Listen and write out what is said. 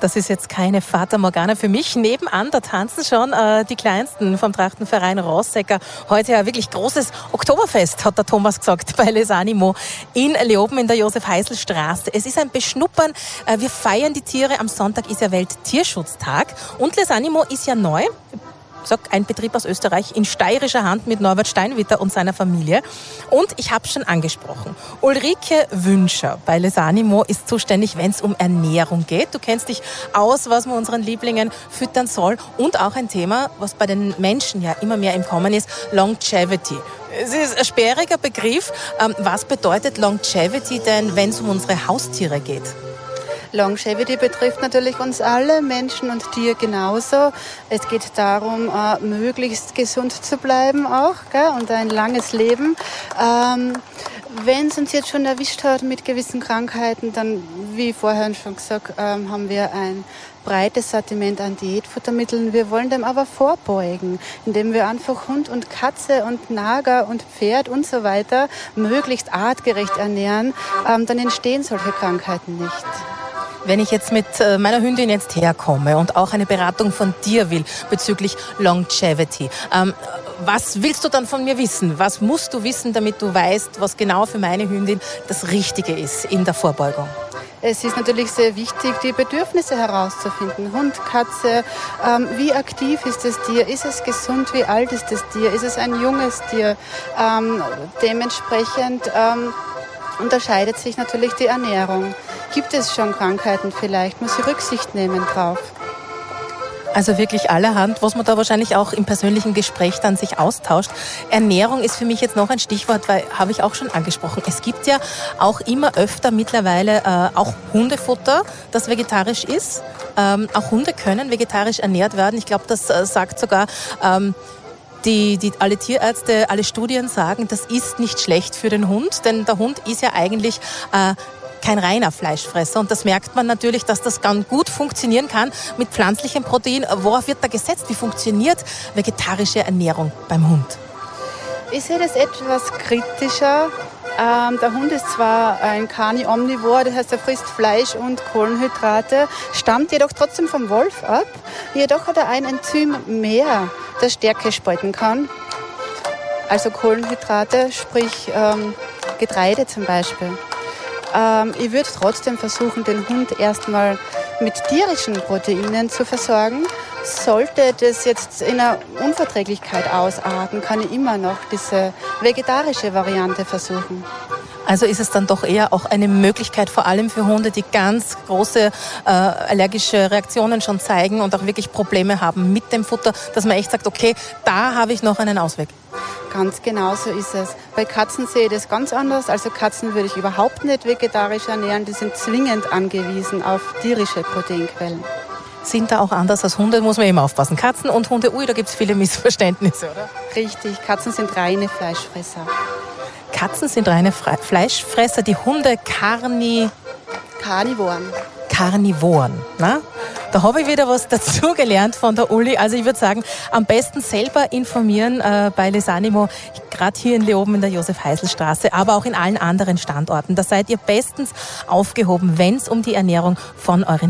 und das ist jetzt keine Fata Morgana für mich. Nebenan, da tanzen schon die Kleinsten vom Trachtenverein Rossecker. Heute ein wirklich großes Oktoberfest, hat der Thomas gesagt, bei Les Animaux in Leoben in der Josef-Heisel-Straße. Es ist ein Beschnuppern. Wir feiern die Tiere. Am Sonntag ist ja Welttierschutztag. Und Les Animaux ist ja neu. Ein Betrieb aus Österreich in steirischer Hand mit Norbert Steinwitter und seiner Familie. Und ich habe schon angesprochen, Ulrike Wünscher bei Les Animaux ist zuständig, wenn es um Ernährung geht. Du kennst dich aus, was man unseren Lieblingen füttern soll. Und auch ein Thema, was bei den Menschen ja immer mehr im Kommen ist, Longevity. Es ist ein sperriger Begriff. Was bedeutet Longevity denn, wenn es um unsere Haustiere geht? Longevity betrifft natürlich uns alle, Menschen und Tier genauso. Es geht darum, möglichst gesund zu bleiben auch, gell, und ein langes Leben. Wenn es uns jetzt schon erwischt hat mit gewissen Krankheiten, dann, wie vorher schon gesagt, haben wir ein breites Sortiment an Diätfuttermitteln. Wir wollen dem aber vorbeugen, indem wir einfach Hund und Katze und Nager und Pferd und so weiter möglichst artgerecht ernähren. Dann entstehen solche Krankheiten nicht. Wenn ich jetzt mit meiner Hündin jetzt herkomme und auch eine Beratung von dir will bezüglich Longevity, was willst du dann von mir wissen? Was musst du wissen, damit du weißt, was genau für meine Hündin das Richtige ist in der Vorbeugung? Es ist natürlich sehr wichtig, die Bedürfnisse herauszufinden. Hund, Katze, wie aktiv ist das Tier? Ist es gesund? Wie alt ist das Tier? Ist es ein junges Tier? Dementsprechend unterscheidet sich natürlich die Ernährung. Gibt es schon Krankheiten vielleicht? Muss ich Rücksicht nehmen drauf? Also wirklich allerhand, was man da wahrscheinlich auch im persönlichen Gespräch dann sich austauscht. Ernährung ist für mich jetzt noch ein Stichwort, weil habe ich auch schon angesprochen. Es gibt ja auch immer öfter mittlerweile auch Hundefutter, das vegetarisch ist. Auch Hunde können vegetarisch ernährt werden. Ich glaube, das sagt sogar alle Tierärzte, alle Studien sagen, das ist nicht schlecht für den Hund, denn der Hund ist ja eigentlich kein reiner Fleischfresser. Und das merkt man natürlich, dass das ganz gut funktionieren kann mit pflanzlichem Protein. Worauf wird da gesetzt? Wie funktioniert vegetarische Ernährung beim Hund? Ich sehe das etwas kritischer. Der Hund ist zwar ein Carni-Omnivor, das heißt, er frisst Fleisch und Kohlenhydrate, stammt jedoch trotzdem vom Wolf ab. Jedoch hat er ein Enzym mehr, das Stärke spalten kann. Also Kohlenhydrate, sprich Getreide zum Beispiel. Ich würde trotzdem versuchen, den Hund erstmal mit tierischen Proteinen zu versorgen. Sollte das jetzt in einer Unverträglichkeit ausarten, kann ich immer noch diese vegetarische Variante versuchen. Also ist es dann doch eher auch eine Möglichkeit, vor allem für Hunde, die ganz große allergische Reaktionen schon zeigen und auch wirklich Probleme haben mit dem Futter, dass man echt sagt, okay, da habe ich noch einen Ausweg. Ganz genau so ist es. Bei Katzen sehe ich das ganz anders. Also Katzen würde ich überhaupt nicht vegetarisch ernähren. Die sind zwingend angewiesen auf tierische Proteinquellen. Sind da auch anders als Hunde, muss man eben aufpassen. Katzen und Hunde, da gibt es viele Missverständnisse, oder? Richtig, Katzen sind reine Fleischfresser. Katzen sind reine Fleischfresser, die Hunde Karnivoren. Na? Da habe ich wieder was dazugelernt von der Uli. Also ich würde sagen, am besten selber informieren bei Les Animaux, gerade hier in Leoben in der Josef-Heisel-Straße, aber auch in allen anderen Standorten. Da seid ihr bestens aufgehoben, wenn es um die Ernährung von euren